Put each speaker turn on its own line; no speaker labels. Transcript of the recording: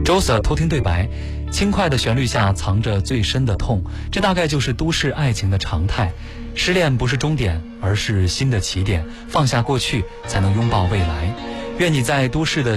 周 Sir 偷听对白，轻快的旋律下藏着最深的痛，这大概就是都市爱情的常态。失恋不是终点，而是新的起点，放下过去才能拥抱未来。愿你在都市的